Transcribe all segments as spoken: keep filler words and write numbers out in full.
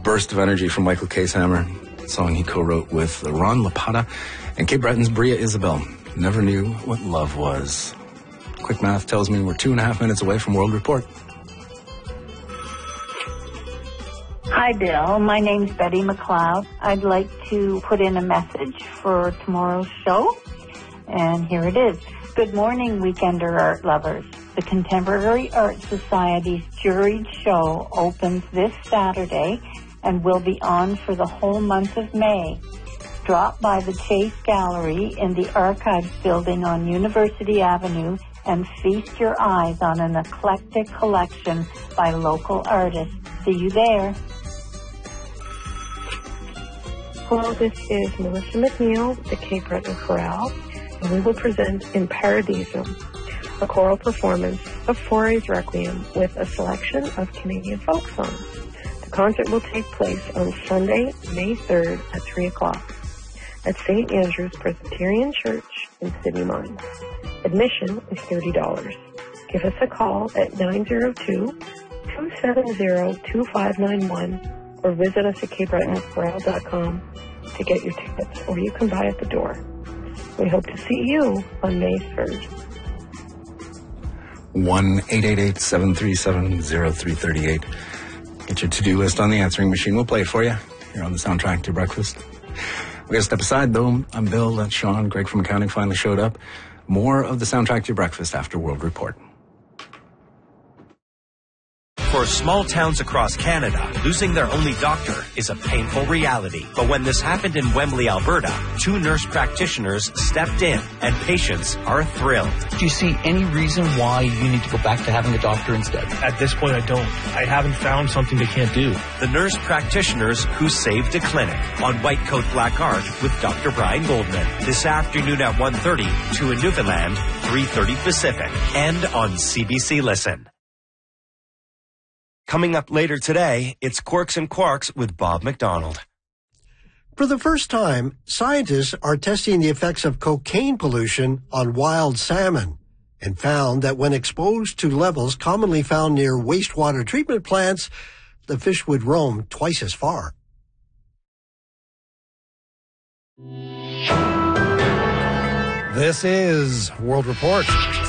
burst of energy from Michael Casehammer, a song he co-wrote with Ron LaPata and Cape Breton's Bria Isabel. Never knew what love was. Quick math tells me we're two and a half minutes away from World Report. Hi, Bill. My name's Betty McLeod. I'd like to put in a message for tomorrow's show, and here it is. Good morning, Weekender art lovers. The Contemporary Art Society's juried show opens this Saturday and will be on for the whole month of May. Drop by the Chase Gallery in the Archives building on University Avenue and feast your eyes on an eclectic collection by local artists. See you there. Hello, this is Melissa McNeil with the Cape Breton Chorale, and we will present In Paradisum, a choral performance of Fauré's Requiem with a selection of Canadian folk songs. The concert will take place on Sunday, May third at three o'clock at Saint Andrew's Presbyterian Church in City Mines. Admission is thirty dollars. Give us a call at nine zero two, two seven zero, two five nine one or visit us at cape breton chorale dot com to get your tickets, or you can buy at the door. We hope to see you on May third. one eight eight eight, seven three seven, zero three three eight. Get your to-do list on the answering machine. We'll play it for you here on the Soundtrack to Breakfast. We got to step aside, though. I'm Bill, that's Sean. Greg from accounting finally showed up. More of the Soundtrack to Your Breakfast after World Report. For small towns across Canada, losing their only doctor is a painful reality. But when this happened in Wembley, Alberta, two nurse practitioners stepped in, and patients are thrilled. Do you see any reason why you need to go back to having a doctor instead? At this point, I don't. I haven't found something they can't do. The nurse practitioners who saved a clinic on White Coat Black Art with Doctor Brian Goldman. This afternoon at one thirty, two in Newfoundland, three thirty Pacific, and on C B C Listen. Coming up later today, it's Quirks and Quarks with Bob McDonald. For the first time, scientists are testing the effects of cocaine pollution on wild salmon and found that when exposed to levels commonly found near wastewater treatment plants, the fish would roam twice as far. This is World Report.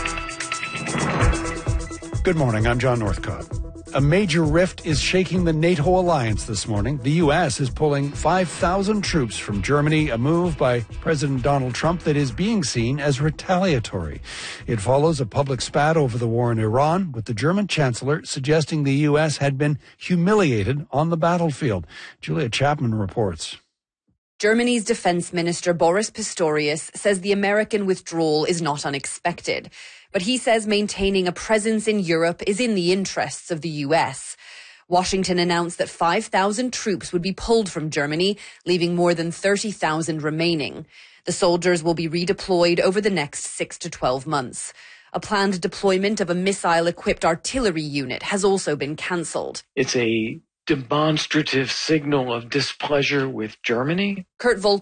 Good morning, I'm John Northcott. A major rift is shaking the NATO alliance this morning. The U S is pulling five thousand troops from Germany, a move by President Donald Trump that is being seen as retaliatory. It follows a public spat over the war in Iran, with the German chancellor suggesting the U S had been humiliated on the battlefield. Julia Chapman reports. Germany's defense minister Boris Pistorius says the American withdrawal is not unexpected. But he says maintaining a presence in Europe is in the interests of the U S. Washington announced that five thousand troops would be pulled from Germany, leaving more than thirty thousand remaining. The soldiers will be redeployed over the next six to twelve months. A planned deployment of a missile-equipped artillery unit has also been cancelled. It's a demonstrative signal of displeasure with Germany. Kurt Volker